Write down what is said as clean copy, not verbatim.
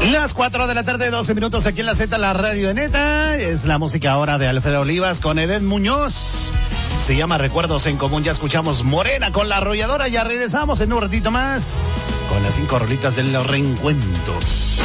Las 4 de la tarde, 12 minutos aquí en la Z, la radio de Neta. Es la música ahora de Alfredo Olivas con Edén Muñoz. Se llama Recuerdos en Común. Ya escuchamos Morena con La Arrolladora. Ya regresamos en un ratito más con las 5 rolitas del reencuentro.